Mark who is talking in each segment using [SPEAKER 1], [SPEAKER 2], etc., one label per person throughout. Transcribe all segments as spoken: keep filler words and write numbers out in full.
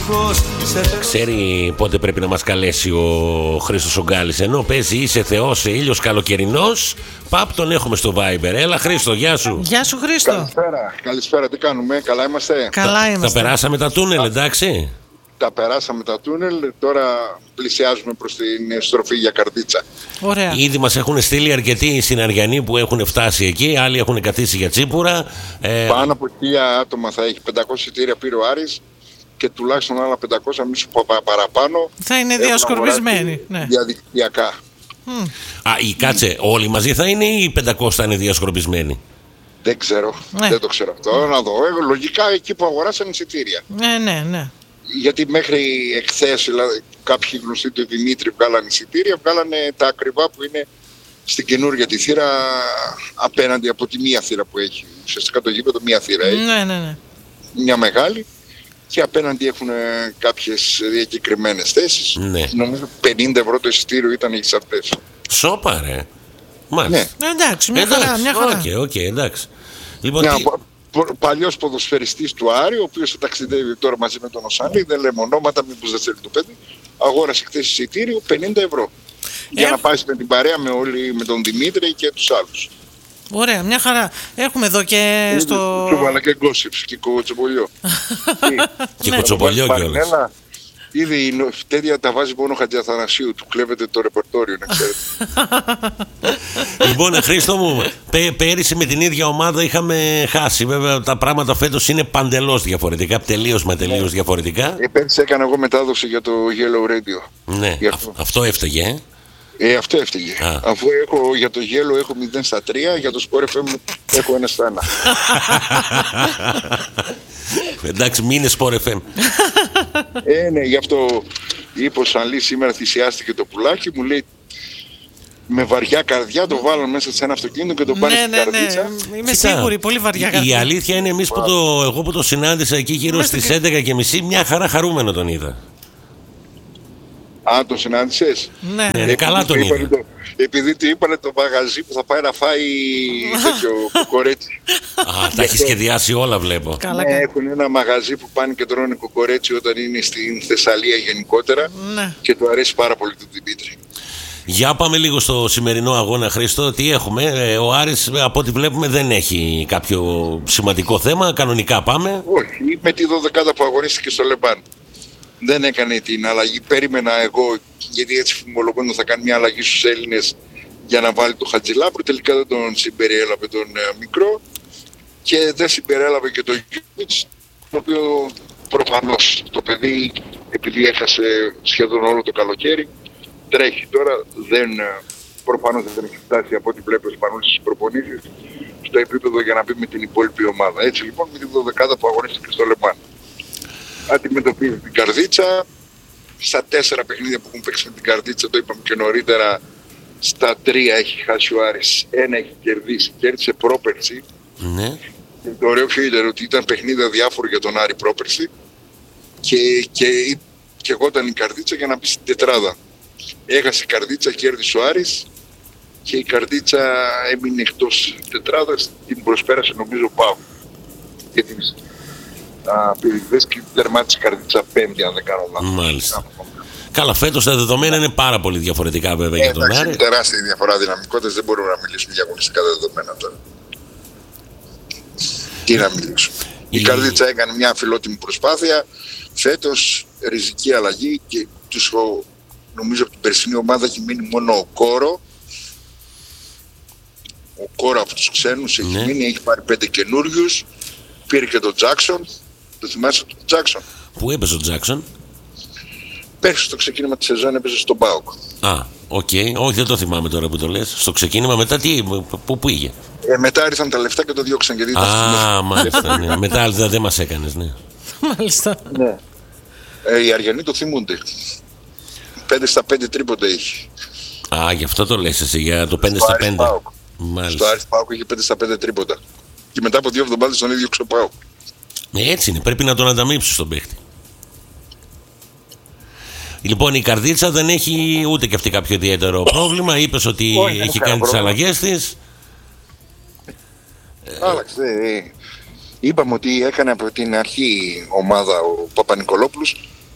[SPEAKER 1] Ξέρει πότε πρέπει να μας καλέσει ο Χρήστος ο Γκάλης. Ενώ παίζει είσαι Θεός, ήλιος καλοκαιρινός. Παπ, τον έχουμε στο Viber. Έλα Χρήστο, γεια σου.
[SPEAKER 2] Γεια σου Χρήστο.
[SPEAKER 3] Καλησπέρα, καλησπέρα, τι κάνουμε, καλά είμαστε?
[SPEAKER 2] Καλά είμαστε.
[SPEAKER 1] Τα περάσαμε τα τούνελ, εντάξει?
[SPEAKER 3] Τα περάσαμε τα τούνελ, τώρα πλησιάζουμε προς την στροφή για Καρδίτσα.
[SPEAKER 2] Ωραία.
[SPEAKER 1] Ήδη μας έχουν στείλει αρκετοί συναριανοί που έχουν φτάσει εκεί, άλλοι έχουν καθίσει για Τσίπουρα. Ε...
[SPEAKER 3] Πάνω από χίλια άτομα θα έχει, πεντακόσια εισιτήρια πήρε ο Άρης και τουλάχιστον άλλα πεντακόσια, μη σου πω παραπάνω.
[SPEAKER 2] Θα είναι διασκορπισμένοι. Ναι.
[SPEAKER 3] Διαδικτυακά.
[SPEAKER 2] Mm.
[SPEAKER 1] Α, ή κάτσε, όλοι μαζί θα είναι ή οι πεντακόσια θα είναι διασκορπισμένοι?
[SPEAKER 3] Δεν ξέρω,
[SPEAKER 2] ναι.
[SPEAKER 3] δεν το ξέρω αυτό, να δω. Ε, λογικά εκεί που αγοράσαν εισιτήρια.
[SPEAKER 2] Ναι, ναι, ναι.
[SPEAKER 3] Γιατί μέχρι εχθές, δηλαδή, κάποιοι γνωστοί του Δημήτρη βγάλανε εισιτήρια, βγάλανε τα ακριβά που είναι στην καινούργια τη θύρα απέναντι από τη μία θύρα που έχει. Ουσιαστικά το γήπεδο μία θύρα έχει.
[SPEAKER 2] Ναι, ναι, ναι.
[SPEAKER 3] Μια μεγάλη και απέναντι έχουν κάποιες διακεκριμένες θέσεις.
[SPEAKER 1] Ναι.
[SPEAKER 3] Νομίζω πενήντα ευρώ το εισιτήριο ήταν οι αυτές.
[SPEAKER 1] Σόπα ρε. Μάλιστα.
[SPEAKER 3] Ναι.
[SPEAKER 2] Εντάξει, μια χαρά, μια χαρά.
[SPEAKER 1] Οκ, οκ, εντάξει. Λοιπόν,
[SPEAKER 3] Μια
[SPEAKER 1] τι...
[SPEAKER 3] παλιός ποδοσφαιριστής του Άρη, ο οποίος θα ταξιδεύει τώρα μαζί με τον Οσάνη, δεν λέμε ονόματα, μήπως δεν θέλει το παιδί, αγόρασε χθες εισιτήριο πενήντα ευρώ. Για
[SPEAKER 2] Ε...
[SPEAKER 3] να πάει με την παρέα με, όλοι, με τον Δημήτρη και τους άλλους.
[SPEAKER 2] Ωραία, μια χαρά. Έχουμε εδώ και
[SPEAKER 3] Είναι
[SPEAKER 2] στο...
[SPEAKER 3] Του βάλα και γκόσιψ και κοτσομπολιό.
[SPEAKER 1] Και κοτσομπολιό κιόλας.
[SPEAKER 3] Ήδη η τέτοια τα βάζει μόνο ο Χατζιαθανασίου, του κλέβεται το ρεπερτόριο, να ξέρετε.
[SPEAKER 1] Λοιπόν, Χρήστο μου, πέ, πέρυσι με την ίδια ομάδα είχαμε χάσει. Βέβαια τα πράγματα φέτος είναι παντελώς διαφορετικά, τελείως μα τελείως διαφορετικά.
[SPEAKER 3] Ε, πέρυσι έκανα εγώ μετάδοση για το Yellow Radio.
[SPEAKER 1] Ναι, αυτό. Α, αυτό έφταιγε, ε.
[SPEAKER 3] Ε, αυτό έφταιγε. Α. Αφού έχω για το γέλο έχω μηδέν στα τρία, για το Sport εφ εμ έχω ένα στα ένα.
[SPEAKER 1] Εντάξει, μείνε Sport εφ εμ.
[SPEAKER 3] Ε, ναι, γι' αυτό είπε ο Σανλή σήμερα θυσιάστηκε το πουλάκι, μου λέει με βαριά καρδιά το βάλω μέσα σε ένα αυτοκίνητο και τον πάνε
[SPEAKER 2] ναι,
[SPEAKER 3] στην
[SPEAKER 2] ναι,
[SPEAKER 3] καρδίτσα.
[SPEAKER 2] Ναι, είμαι σίγουρη, πολύ βαριά καρδιά.
[SPEAKER 1] Η αλήθεια είναι εμείς που το, εγώ που το συνάντησα εκεί γύρω στις έντεκα και μισή, μια χαρά χαρούμενο τον είδα.
[SPEAKER 3] Α, τον συνάντησες?
[SPEAKER 2] Ναι,
[SPEAKER 1] ναι, ναι, καλά τον είδα.
[SPEAKER 3] Το, επειδή του είπανε το μαγαζί που θα πάει να φάει τέτοιο κοκορέτσι.
[SPEAKER 1] Α, τα έχει σχεδιάσει όλα βλέπω.
[SPEAKER 2] Καλά,
[SPEAKER 3] ναι, έχουν ένα μαγαζί που πάνε και τρώνε κοκορέτσι όταν είναι στην Θεσσαλία γενικότερα.
[SPEAKER 2] Ναι.
[SPEAKER 3] Και του αρέσει πάρα πολύ τον Δημήτρη.
[SPEAKER 1] Για πάμε λίγο στο σημερινό αγώνα, Χρήστο. Τι έχουμε? Ο Άρης από ό,τι βλέπουμε δεν έχει κάποιο σημαντικό θέμα. Κανονικά πάμε.
[SPEAKER 3] Όχι, με τη δωδεκάδα που αγωνίστηκε στο Λεμπάν. Δεν έκανε την αλλαγή. Περίμενα εγώ, γιατί έτσι φημολογώντα θα κάνει μια αλλαγή στους Έλληνες για να βάλει τον Χατζηλάπρου. Τελικά δεν τον συμπεριέλαβε τον ε, μικρό και δεν συμπεριέλαβε και τον Γιούβιτς, το οποίο προφανώς το παιδί, επειδή έχασε σχεδόν όλο το καλοκαίρι, τρέχει τώρα, δεν, προφανώς δεν έχει φτάσει από ό,τι βλέπει ο Σπανούλης στις προπονήσεις στο επίπεδο για να μπει με την υπόλοιπη ομάδα. Έτσι λοιπόν με τη δωδεκάδα που αγωνίστηκε στο Λεμάν. Αντιμετωπίζει την Καρδίτσα. Στα τέσσερα παιχνίδια που έχουν παίξει με την Καρδίτσα, το είπαμε και νωρίτερα, στα τρία έχει χάσει ο Άρης, ένα έχει κερδίσει. Κέρδισε πρόπερση.
[SPEAKER 1] Ναι.
[SPEAKER 3] Και το ωραίο ποιο ήταν ότι ήταν παιχνίδια διάφορα για τον Άρη πρόπερση και, και, και εγώ ήταν η Καρδίτσα για να μπει στην τετράδα. Έχασε η Καρδίτσα, κέρδισε ο Άρης και η Καρδίτσα έμεινε εκτός τετράδας, την προσπέρασε νομίζω ο ΠΑΟΚ. Και την πυρηδές και τερμάτισε η Καρδίτσα πέμπτη, αν δεν κάνω λάθος.
[SPEAKER 1] Μάλιστα. Καλά, φέτος τα δεδομένα είναι πάρα πολύ διαφορετικά βέβαια ε, για τον
[SPEAKER 3] εντάξει,
[SPEAKER 1] Άρη.
[SPEAKER 3] Είναι τεράστια διαφορά δυναμικότητας, δεν μπορούμε να μιλήσουμε για αγωνιστικά δεδομένα τώρα. Τι να μιλήσουμε. Η... η Καρδίτσα έκανε μια φιλότιμη προσπάθεια. Φέτος ριζική αλλαγή και τους, νομίζω από την περσινή ομάδα έχει μείνει μόνο ο Κόρο. Ο Κόρο από τους ξένους έχει ναι. μείνει, έχει πάρει πέντε καινούριους. Πήρε και τον Τζάκσον. Το θυμάσαι τον Τζάκσον?
[SPEAKER 1] Πού έπαιζε ο Τζάκσον?
[SPEAKER 3] Πέρσι στο ξεκίνημα της σεζόν έπαιζε στον ΠΑΟΚ.
[SPEAKER 1] Α, οκ. Okay. Όχι, δεν το θυμάμαι τώρα που το λες. Στο ξεκίνημα μετά τι, πού πήγε?
[SPEAKER 3] Ε, μετά ήρθαν τα λεφτά και το διώξαν. Γιατί
[SPEAKER 1] Α, μάλιστα. Ναι. Μετά δεν μας έκανες, ναι.
[SPEAKER 2] Μάλιστα.
[SPEAKER 3] Ναι. Ε, οι Αριανοί το θυμούνται. πέντε στα πέντε τρίποντα έχει.
[SPEAKER 1] Α, γι' αυτό το λες εσύ, για το πέντε στα πέντε.
[SPEAKER 3] Στο Άρης ΠΑΟΚ είχε πέντε στα πέντε τρίποντα. Και μετά από δύο εβδομάδες τον ίδιο ξεπάω.
[SPEAKER 1] Ε, έτσι είναι, πρέπει να τον ανταμείψεις τον παίχτη. Λοιπόν, η Καρδίτσα δεν έχει ούτε και αυτή κάποιο ιδιαίτερο πρόβλημα. Είπες ότι Όχι, έχει κάνει τις αλλαγές της.
[SPEAKER 3] Άλλαξε. Είπαμε ότι έκανε από την αρχή ομάδα ο Παπα-Νικολόπουλος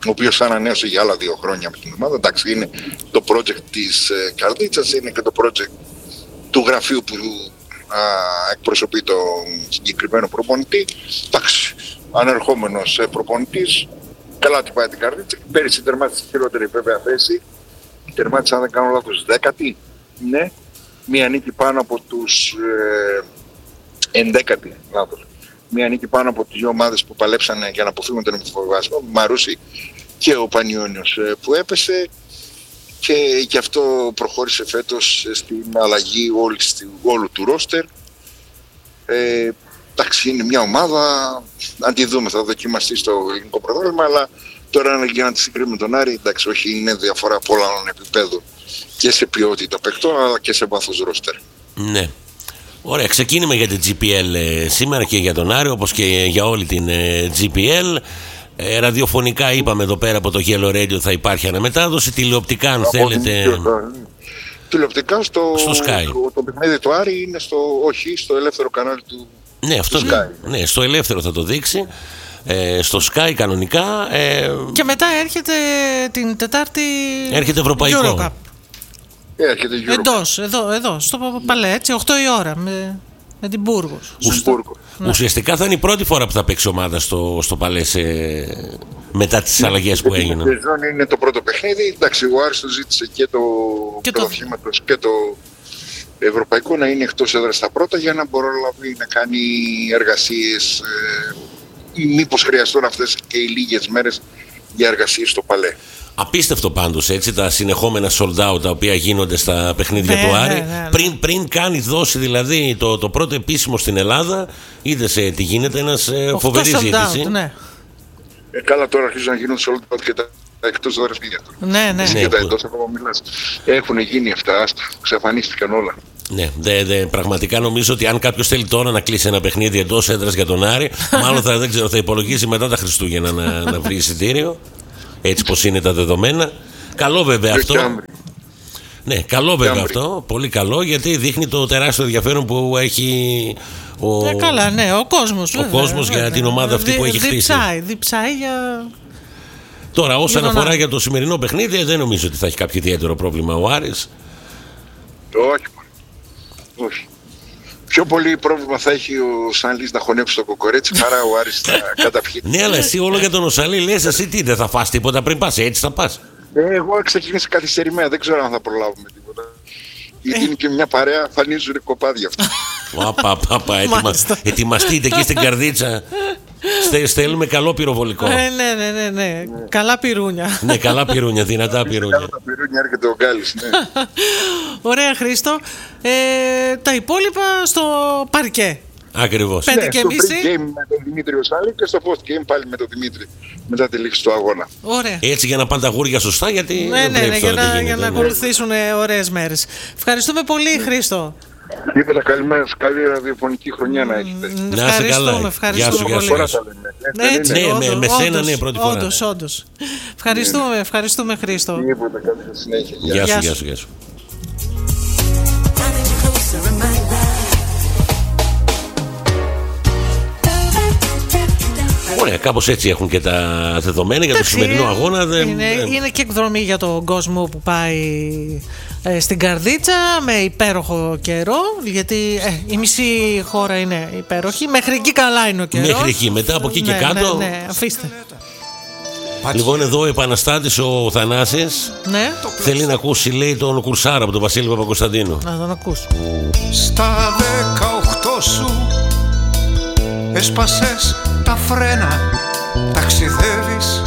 [SPEAKER 3] ο οποίος ανανέωσε για άλλα δύο χρόνια με την ομάδα. Εντάξει, είναι το project της ε, Καρδίτσας, είναι και το project του γραφείου που α, εκπροσωπεί τον συγκεκριμένο προπονητή. Εντάξει, ανερχόμενος ε, προπονητής, καλά την πάει την Καρδίτσα. Πέρυσι τερμάτισε χειρότερη βέβαια θέση. Τερμάτισε, αν δεν κάνω λάθος, δέκατη. Ναι, μία νίκη πάνω από τους ε, ενδέκατη, λάθος. Μία νίκη πάνω από τις δύο ομάδες που παλέψανε για να αποφύγουν τον εμφοβασμό, Μαρούσι και ο Πανιόνιος ε, που έπεσε, και γι' αυτό προχώρησε φέτος στην αλλαγή όλη, όλου του ρόστερ. Ε, εντάξει, είναι μια ομάδα, αν τη δούμε θα δοκιμαστεί στο ελληνικό πρωτάθλημα, αλλά τώρα για να τη συγκρίνουμε τον Άρη, εντάξει, όχι, είναι διαφορά πολλών επίπεδων και σε ποιότητα παιχτών αλλά και σε βάθος ρόστερ.
[SPEAKER 1] Ναι. Ωραία, ξεκίνημα για την τζι πι ελ ε, σήμερα και για τον Άρη, όπως και για όλη την ε, τζι πι ελ. Ε, ραδιοφωνικά είπαμε εδώ πέρα από το Yellow Radio θα υπάρχει αναμετάδοση. Τηλεοπτικά, αν από θέλετε.
[SPEAKER 3] Τηλεοπτικά στο,
[SPEAKER 1] στο Sky.
[SPEAKER 3] Το, το παιχνίδι του Άρη είναι στο, όχι, στο ελεύθερο κανάλι του.
[SPEAKER 1] Ναι, αυτό
[SPEAKER 3] του
[SPEAKER 1] Sky. Ναι, στο ελεύθερο θα το δείξει. Ε, στο Sky κανονικά. Ε,
[SPEAKER 2] και μετά έρχεται την Τετάρτη.
[SPEAKER 1] Έρχεται Ευρωπαϊκό.
[SPEAKER 2] Eurocup.
[SPEAKER 3] Έρχεται Eurocup.
[SPEAKER 2] Εντός, εδώ, εδώ, στο Παλέ, έτσι, οκτώ η ώρα. Με... Με την Μπούργος.
[SPEAKER 1] Ναι. Ουσιαστικά θα είναι η πρώτη φορά που θα παίξει ομάδα στο, στο Παλέ σε... μετά τις ναι, αλλαγές που έγιναν.
[SPEAKER 3] Η είναι το πρώτο παιχνίδι. Εντάξει, ο Άρης το ζήτησε και το πρωταθλήματος και, το... και το ευρωπαϊκό να είναι εκτός έδρας στα πρώτα για να μπορεί να κάνει εργασίες ε, ή μήπως χρειαστούν αυτές και οι λίγες μέρες για εργασίες στο Παλέ.
[SPEAKER 1] Απίστευτο πάντως, έτσι, τα συνεχόμενα sold out τα οποία γίνονται στα παιχνίδια
[SPEAKER 2] ναι,
[SPEAKER 1] του Άρη.
[SPEAKER 2] Ναι, ναι, ναι.
[SPEAKER 1] Πριν, πριν κάνει δώσει δηλαδή το, το πρώτο επίσημο στην Ελλάδα, είδες ε, τι γίνεται, ένας ε, φοβερή ζήτηση.
[SPEAKER 2] Ναι.
[SPEAKER 3] Ε, καλά, τώρα αρχίζουν να γίνουν sold out και τα εκτός δώρες πήγα.
[SPEAKER 2] Ναι, ναι.
[SPEAKER 3] Και
[SPEAKER 1] ναι,
[SPEAKER 3] τα
[SPEAKER 1] που...
[SPEAKER 3] εντός ακόμα μιλάς. Έχουν γίνει αυτά, ξαφανίστηκαν όλα.
[SPEAKER 1] Ναι, δε, δε, πραγματικά νομίζω ότι αν κάποιος θέλει τώρα να κλείσει ένα παιχνίδι εντός έδρας για τον Άρη, μάλλον θα, δεν ξέρω, θα υπολογίσει μετά τα Χριστούγεννα να, να βρει εισιτήριο. Έτσι πως είναι τα δεδομένα. Καλό βέβαια αυτό. Ναι, καλό βέβαια αυτό. Πολύ καλό, γιατί δείχνει το τεράστιο ενδιαφέρον που έχει ο,
[SPEAKER 2] ε, καλά, ναι, ο κόσμος,
[SPEAKER 1] ο
[SPEAKER 2] βέβαια,
[SPEAKER 1] κόσμος
[SPEAKER 2] βέβαια,
[SPEAKER 1] για την ομάδα αυτή
[SPEAKER 2] δι,
[SPEAKER 1] που έχει χτίσει.
[SPEAKER 2] Διψάει, διψάει για...
[SPEAKER 1] Τώρα όσον
[SPEAKER 2] για
[SPEAKER 1] αφορά
[SPEAKER 2] Άρη.
[SPEAKER 1] για το σημερινό παιχνίδι, δεν νομίζω ότι θα έχει κάποιο ιδιαίτερο πρόβλημα ο Άρης.
[SPEAKER 3] Όχι, όχι. Πιο πολύ πρόβλημα θα έχει ο Σανλής να χωνέψει το κοκορέτσι παρά ο Άρης να καταπιεί.
[SPEAKER 1] Ναι, αλλά εσύ όλο για τον Οσαλή λες, εσύ τι, δεν θα φας τίποτα πριν πας, έτσι θα πας.
[SPEAKER 3] Ε, εγώ ξεκίνησα καθυστερημένα, δεν ξέρω αν θα προλάβουμε τίποτα. Γιατί είναι και μια παρέα, φανίζουν κοπάδια αυτά.
[SPEAKER 1] Παπα, παπα, ετοιμα, ετοιμαστείτε εκεί στην Καρδίτσα. Στε, στέλνουμε καλό πυροβολικό.
[SPEAKER 2] Ε, ναι, ναι, ναι, ναι. Καλά πυρούνια.
[SPEAKER 1] Ναι, καλά πυρούνια, δυνατά πυρούνια.
[SPEAKER 3] Καλά τα πυρούνια, έρχεται ο Γκάλης, ναι.
[SPEAKER 2] Ωραία, Χρήστο. Ε, τα υπόλοιπα στο παρκέ.
[SPEAKER 1] Ακριβώς.
[SPEAKER 2] Πέντε
[SPEAKER 3] ναι,
[SPEAKER 2] και
[SPEAKER 3] στο
[SPEAKER 2] μισή.
[SPEAKER 3] pre-game με τον Δημήτρη Οσάλη και στο post-game πάλι με τον Δημήτρη μετά τη λήξη του αγώνα.
[SPEAKER 2] Ωραία.
[SPEAKER 1] Έτσι για να πάνε τα γούρια σωστά, γιατί
[SPEAKER 2] Ναι, ναι, ναι, για να, γίνεται, για να ναι. ακολουθήσουν ωραίες μέρες. Ευχαριστούμε πολύ, ναι. Χρήστο.
[SPEAKER 3] Είπα καλημέρα, καλή ραδιοφωνική χρονιά να έχετε.
[SPEAKER 1] Να είστε καλά.
[SPEAKER 2] Ευχαριστούμε
[SPEAKER 1] γεια σου,
[SPEAKER 2] πολύ.
[SPEAKER 1] γεια σου. Ναι, έτσι, ναι, όντως, με, με σένα ναι, πρώτη φορά.
[SPEAKER 2] Όντως, όντως. Ευχαριστούμε, ναι. ευχαριστούμε, Χρήστο.
[SPEAKER 3] Τίποτα, καλή συνέχεια.
[SPEAKER 1] Γεια σου, γεια σου, γεια σου. Ωραία, κάπως έτσι έχουν και τα δεδομένα για το σημερινό αγώνα. Δεν...
[SPEAKER 2] Είναι, είναι και εκδρομή για τον κόσμο που πάει ε, στην Καρδίτσα με υπέροχο καιρό. Γιατί ε, η μισή χώρα είναι υπέροχη. Μέχρι εκεί καλά είναι ο καιρός.
[SPEAKER 1] Μέχρι εκεί, μετά από εκεί
[SPEAKER 2] ναι,
[SPEAKER 1] και κάτω.
[SPEAKER 2] Ναι, ναι, αφήστε.
[SPEAKER 1] Λοιπόν, εδώ ο επαναστάτης ο Θανάσης
[SPEAKER 2] ναι.
[SPEAKER 1] θέλει να ακούσει, λέει, τον Κουρσάρα από τον Βασίλη Παπακοσταντίνου.
[SPEAKER 2] Να τον ακούσω.
[SPEAKER 4] Στα δεκαοκτώ σου έσπασες τα φρένα, ταξιδεύεις